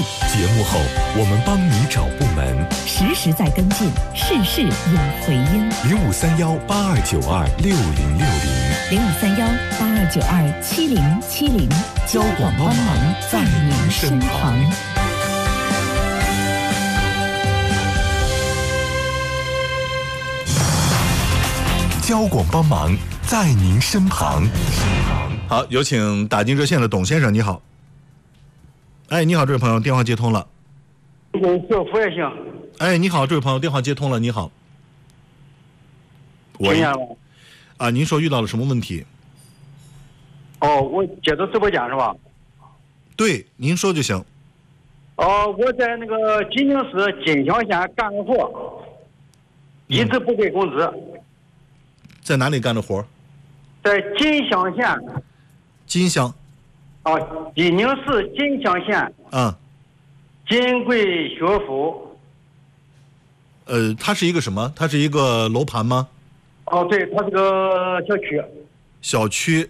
节目后，我们帮你找部门， 实时在跟进，事事有回音。 0531826060，0531827070， 交广帮忙在您身旁。 交广帮忙在您身旁。 好，有请打进热线的董先生，你好。哎，你好，这位朋友，电话接通了。 是服也行。 哎，你好，这位朋友，电话接通了，你好。 听见了。 啊，您说遇到了什么问题？ 哦，我接到直播间是吧？ 对，您说就行。 我在那个济宁市金乡县干的活，一直不给工资。 在哪里干的活？ 在金乡县。 金乡。 济宁市金乡县。金贵学府。 它是一个什么？它是一个楼盘吗？ 对，它是个小区。 小区。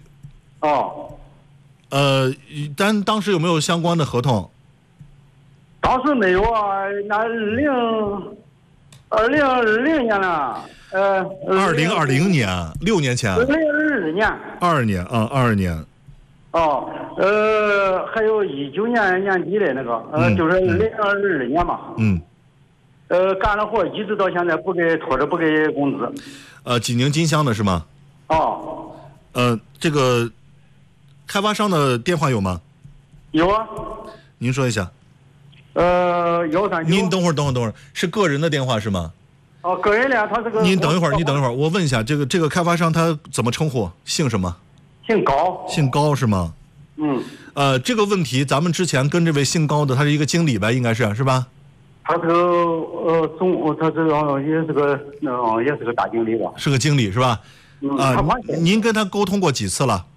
当时有没有相关的合同？ 当时没有啊，那2020年了。 2020年，6年前。 2022年。 22年啊，22年。 还有19年年底的那个，就是2022年嘛。干了活一直到现在拖着不给工资。 济宁金乡的是吗？这个开发商的电话有吗？ 有啊。 您说一下。 139。 您等会儿，是个人的电话是吗？ 个人的，他这个。 您等一会儿，我问一下，这个开发商他怎么称呼？姓什么？ 姓高。 姓高是吗？这个问题咱们之前跟这位姓高的，他是一个经理呗，应该是吧？ 他这个他这个也是个大经理吧？ 是个经理是吧？您跟他沟通过几次了？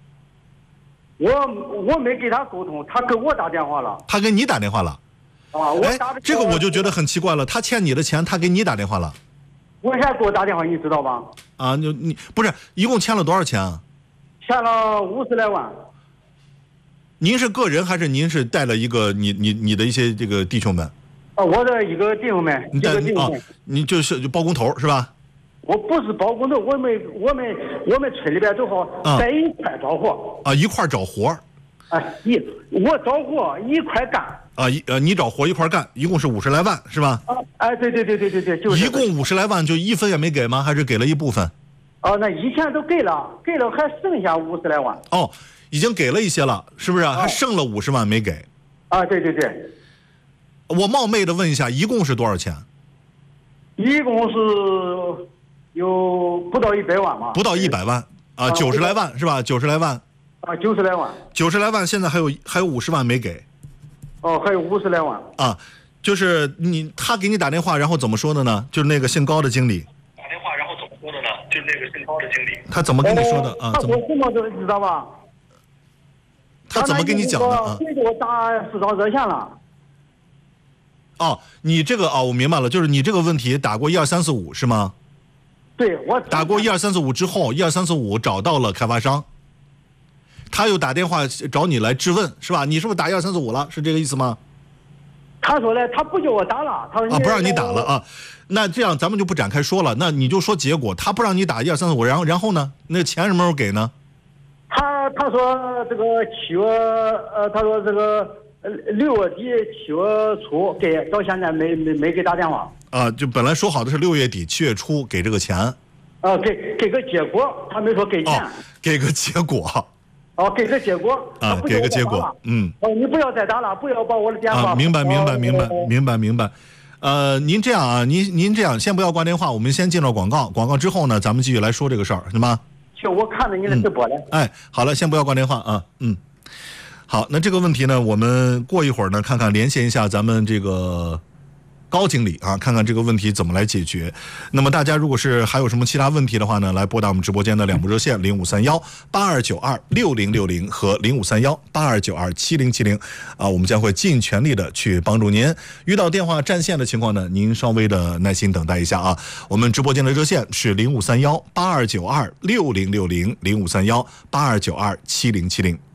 我没给他沟通，他给我打电话了。 他给你打电话了？这个我就觉得很奇怪了，他欠你的钱，他给你打电话了？ 为啥给我打电话？你知道吧？ 你不是一共欠了多少钱啊？ 欠了50来万。 您是个人还是您是带了一个你的一些这个弟兄们？ 我的一个弟兄们。 你就包工头是吧？ 我不是包工头，我们村里边正好在一块找活。 一块找活。 我找活一块干。 你找活一块干，一共是50来万是吧？ 对，就是。 一共50来万，就1分也没给吗？还是给了一部分？ 那以前都给了还剩下50来万。 已经给了一些了，是不是？还剩了50万没给。 对。 我冒昧的问一下，一共是多少钱？ 一共是有不到100万嘛。 不到100万90来万是吧？90来万。 90来万。 90来万，现在还有50万没给。 还有50来万。 就是他给你打电话，然后怎么说的呢？就是那个姓高的经理。 打电话然后怎么说的呢？就是那个姓高的经理。 他怎么跟你说的他说什么都知道吧？ 他怎么跟你讲的谁给我打市长热线了？ 你这个我明白了，就是你这个问题打过12345是吗？ 对，我打过12345之后，12345找到了开发商，他又打电话找你来质问是吧？你是不是打12345了？是这个意思吗？ 他说他不叫我打了，他说不让你打了那这样咱们就不展开说了，那你就说结果，他不让你打12345，然后呢？那钱什么时候给呢？ 他说这个7月，他说这个6月底7月初给，到现在没给打电话。 就本来说好的是6月底7月初给这个钱。 给个结果，他没说给钱。 给个结果。 给个结果。 给个结果。 你不要再打了，不要把我的电话。 明白。您这样您这样先不要挂电话，我们先进到广告，广告之后呢，咱们继续来说这个事儿，行吗？ 行，我看着你的直播了。 好了，先不要挂电话好，那这个问题呢，我们过一会儿呢，看看连线一下咱们这个高经理看看这个问题怎么来解决。那么大家如果是还有什么其他问题的话呢，来拨打我们直播间的2部热线053182926060和053182927070我们将会尽全力的去帮助您。遇到电话占线的情况呢，您稍微的耐心等待一下我们直播间的热线是053182926060，053182927070。